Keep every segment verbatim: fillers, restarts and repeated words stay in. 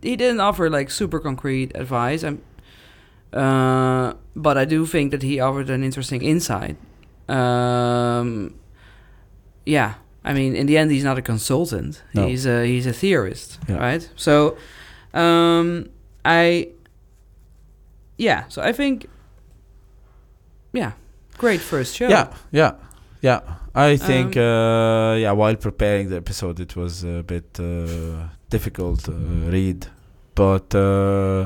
he didn't offer like super concrete advice. I'm, uh, but I do think that he offered an interesting insight. Um, yeah, I mean, in the end, he's not a consultant. No. He's a he's a theorist, Yeah. right? So, um, I, yeah, so I think, yeah, great first show. Yeah, yeah, yeah. I think, Um, uh, yeah, while preparing the episode, it was a bit uh, difficult to read. But uh,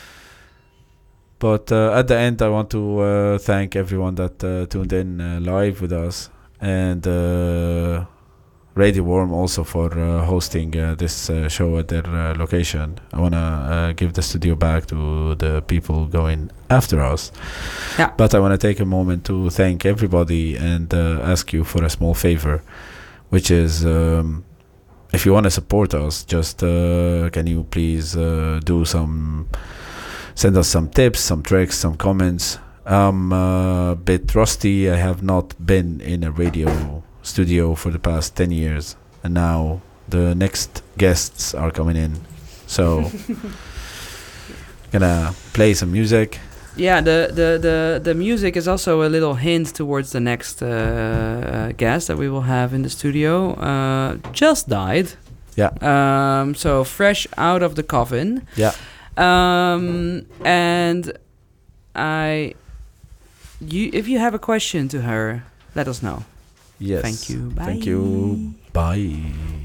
but uh, at the end, I want to uh, thank everyone that uh, tuned in uh, live with us. And uh, Radio Worm also for uh, hosting uh, this uh, show at their uh, location. I want to uh, give the studio back to the people going after us. Yeah. But I want to take a moment to thank everybody and uh, ask you for a small favor, which is um, if you want to support us, just uh, can you please uh, do some, send us some tips, some tricks, some comments. I'm a bit rusty. I have not been in a radio studio for the past ten years, and now the next guests are coming in, so gonna play some music. Yeah, the, the, the, the music is also a little hint towards the next uh, uh, guest that we will have in the studio. Uh, just died. Yeah. Um, so fresh out of the coffin. Yeah. Um, and I, you, if you have a question to her, let us know. Yes. Thank you. Bye. Thank you. Bye.